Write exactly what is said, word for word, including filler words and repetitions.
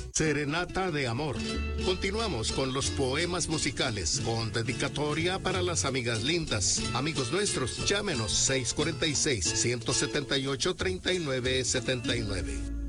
Serenata de Amor. Continuamos con los poemas musicales, con dedicatoria para las amigas lindas. Amigos nuestros, llámenos seis cuatro seis, uno siete ocho, tres nueve siete nueve.